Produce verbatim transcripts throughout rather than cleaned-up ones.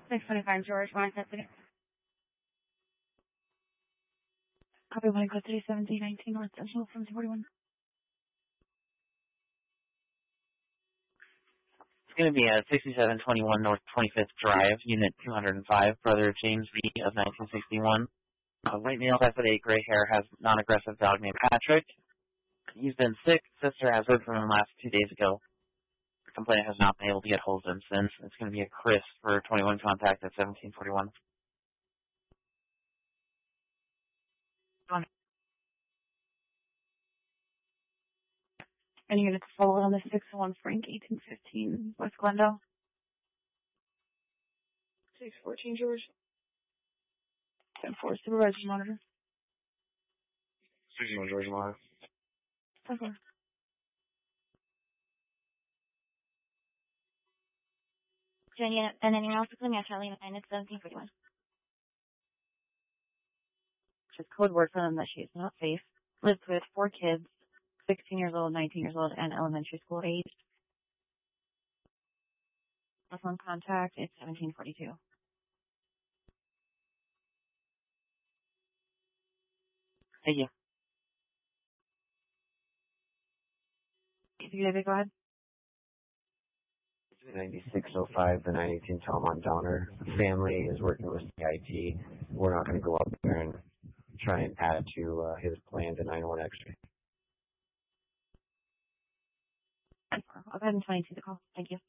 six twenty-five George, one second. Copy one, go three seventeen nineteen North Central from two forty-one. It's going to be at sixty-seven twenty-one North twenty-fifth Drive, Unit two hundred five, brother James V. of nineteen sixty-one. Uh, white male, five foot eight, gray hair, has non-aggressive dog named Patrick. He's been sick. Sister has heard from him last two days ago. The complainant has not been able to get hold of him since. It's going to be a Chris for twenty-one contact at seventeen forty-one. Any units follow on the six one Frank, eighteen fifteen West Glendale. six fourteen George. ten four Supervisor Monitor. sixty-one George Monitor. ten four. Jenny, and then you're also calling out Charlie nine at seventeen forty-one. Just code word for them that she is not safe. Lives with four kids, sixteen years old, nineteen years old, and elementary school aged. Telephone contact, it's seventeen forty-two. Thank you. Go ahead. ninety-six oh five, the nine eighteen Talmont Downer. The family is working with C I T. We're not going to go up there and try and add to uh, his plan to nine one X-ray. I'll go ahead and twenty-two the call. Thank you.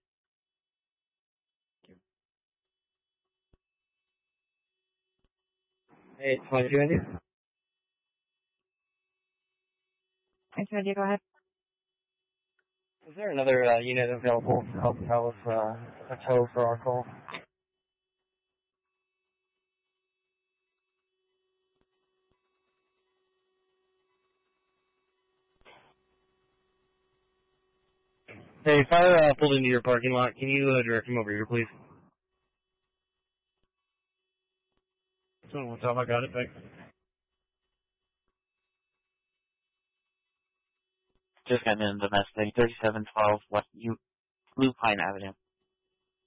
Hey, twenty-two idea? twenty-two idea, go ahead. Is there another uh, unit available to help tell us uh, a tow for our call? Hey, fire uh, pulled into your parking lot. Can you uh, direct him over here, please? Someone tell him I got it, thanks. Just got in domestic, thirty-seven twelve West U, Blue Pine Avenue.